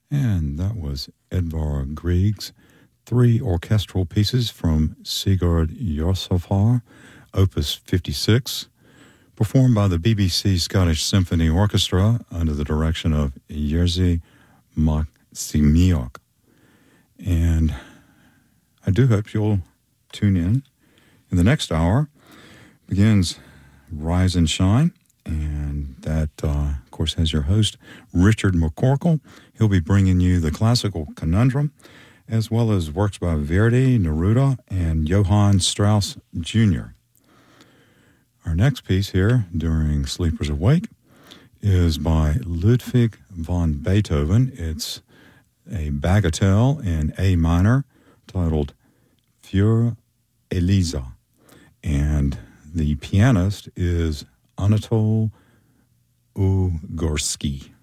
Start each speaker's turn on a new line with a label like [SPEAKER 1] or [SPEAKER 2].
[SPEAKER 1] And that was Edvard Grieg's 3 orchestral pieces from Sigurd Jorsalfar, Opus 56, performed by the BBC Scottish Symphony Orchestra under the direction of Jerzy Maksymyuk. And I do hope you'll tune in. In the next hour begins Rise and Shine, and that, of course, has your host, Richard McCorkle. He'll be bringing you the classical conundrum, as well as works by Verdi, Neruda, and Johann Strauss Jr. Our next piece here during Sleepers Awake is by Ludwig van Beethoven. It's a bagatelle in A minor titled Für Elisa. And the pianist is Anatol Ugorsky.